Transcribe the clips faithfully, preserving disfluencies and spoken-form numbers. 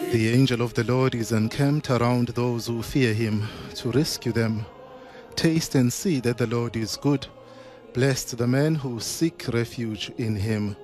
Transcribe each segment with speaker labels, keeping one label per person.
Speaker 1: The angel of the Lord is encamped around those who fear him to rescue them. Taste and see that the Lord is good. Blessed the man who seek refuge in him.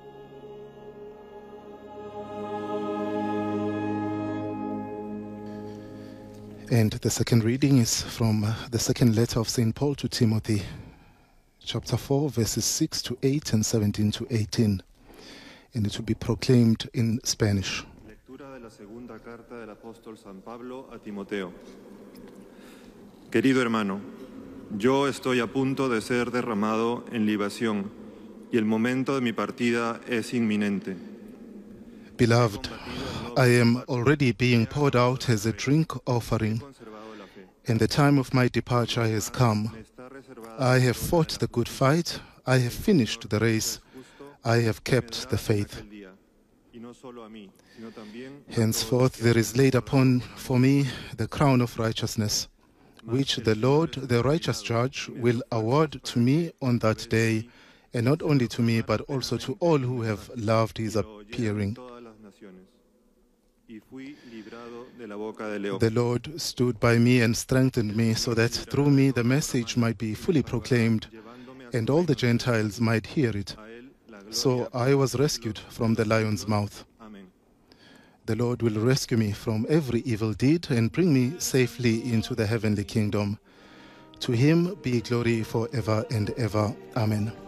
Speaker 1: And the second reading is from uh, the second letter of Saint Paul to Timothy, chapter four, verses six to eight and seventeen to eighteen. And it will be proclaimed in Spanish.
Speaker 2: Lectura de la segunda carta del apóstol San Pablo a Timoteo. Querido hermano, yo estoy a punto de ser derramado en libación y el momento de mi partida es inminente.
Speaker 1: Beloved, I am already being poured out as a drink offering, and the time of my departure has come. I have fought the good fight, I have finished the race, I have kept the faith. Henceforth there is laid upon for me the crown of righteousness, which the Lord, the righteous judge, will award to me on that day, and not only to me, but also to all who have loved his appearing. The Lord stood by me and strengthened me, so that through me the message might be fully proclaimed, and all the Gentiles might hear it. So I was rescued from the lion's mouth. The Lord will rescue me from every evil deed and bring me safely into the heavenly kingdom. To him be glory forever and ever. Amen.